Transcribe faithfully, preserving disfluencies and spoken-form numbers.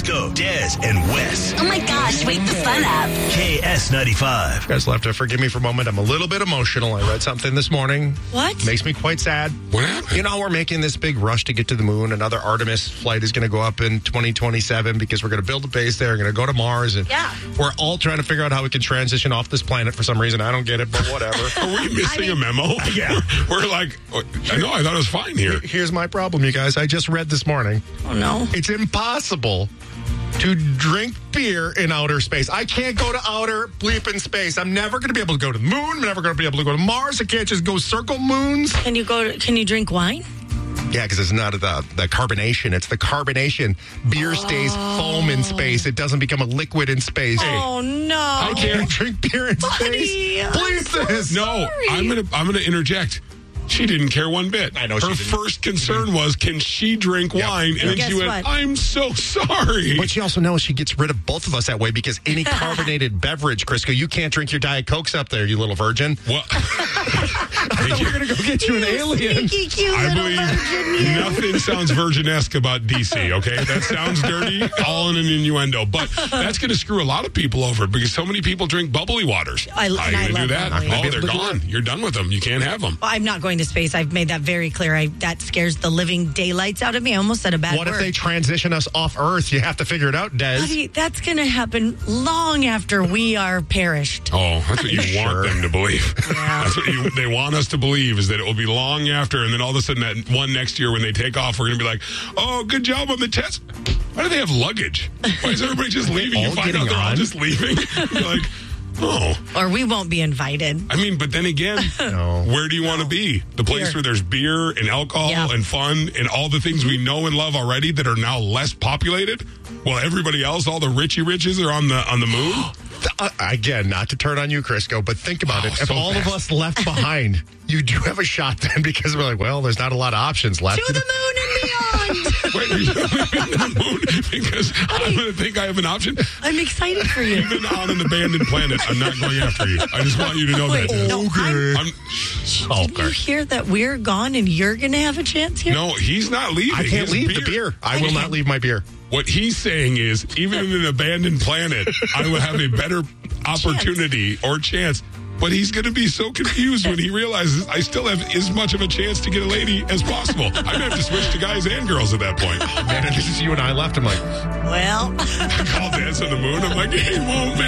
Crisco, Des, and Wes. Oh my gosh, wake the fun up. K S ninety-five. You guys will have to forgive me for a moment. I'm a little bit emotional. I read something this morning. What? Makes me quite sad. What happened? You know, we're making this big rush to get to the moon. Another Artemis flight is going to go up in twenty twenty-seven because we're going to build a base there. We're going to go to Mars. And Yeah. we're all trying to figure out how we can transition off this planet for some reason. I don't get it, but whatever. Are we missing I mean- a memo? Yeah. We're like, I know, I thought it was fine here. Here's my problem, you guys. I just read this morning. Oh no. It's impossible to drink beer in outer space. I can't go to outer bleeping space. I'm never going to be able to go to the moon. I'm never going to be able to go to Mars. I can't just go circle moons. Can you go? To, can you drink wine? Yeah, because it's not the, the carbonation. It's the carbonation. Beer stays foam in space. It doesn't become a liquid in space. Oh no. I can't drink beer in Buddy, space. I'm Please so this. No, Sorry. I'm gonna I'm gonna interject. She didn't care one bit. I know Her she didn't. first concern was, can she drink Yep. wine? And then Guess she went, what? I'm so sorry. But she also knows she gets rid of both of us that way because any carbonated beverage, Crisco, you can't drink your Diet Cokes up there, you little virgin. What? I thought we were going to go get you an alien. Sneaky cute I little believe virgin. you. nothing sounds virgin-esque about D C, okay? That sounds dirty, all in an innuendo. But that's going to screw a lot of people over because so many people drink bubbly waters. I- How are and I you going to do love that? bubbly. Oh, I'd be they're able to do gone. that. You're done with them. You can't have them. I'm not going to space. I've made that very clear. I, that scares the living daylights out of me. I almost said a bad What word. if they transition us off Earth? You have to figure it out, Des. Buddy, that's going to happen long after we are perished. Oh, that's what you Sure. want them to believe. Yeah. That's what you, they want us to believe is that it will be long after, and then all of a sudden that one next year when they take off, we're going to be like, oh, good job on the test. Why do they have luggage? Why is everybody just leaving? You all find out getting they're all on? just leaving. You're like, oh. Or we won't be invited. I mean, but then again, No. where do you want to be? The place Beer. where there's beer and alcohol Yeah. and fun and all the things we know and love already that are now less populated? Well, everybody else, all the Richie Riches are on the on the moon. Uh, again, not to turn on you, Crisco, but think about Oh, it. If so all of fast. us left behind, you do have a shot then because we're like, well, there's not a lot of options left. To the moon and beyond. Wait, are you leaving the moon because I'm going to think I have an option? I'm excited for you. Even on an abandoned planet, I'm not going after you. I just want you to know Wait, that. no, I'm- I'm, Did you hear that we're gone and you're going to have a chance here? no, he's not leaving. I can't His leave the beer. I will not leave my beer. What he's saying is, even in an abandoned planet, I will have a better opportunity or chance. But he's going to be so confused when he realizes I still have as much of a chance to get a lady as possible. I'm going to have to switch to guys and girls at that point. Man, and this is you and I left. I'm like, Well. I call Dance on the Moon. I'm like, he won't, man.